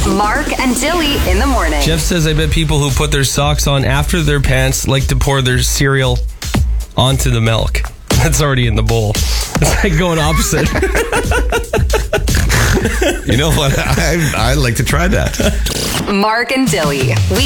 Mark and Dilly in the morning. Jeff says, I bet people who put their socks on after their pants like to pour their cereal onto the milk that's already in the bowl. It's like going opposite. You know what? I like to try that. Mark and Dilly.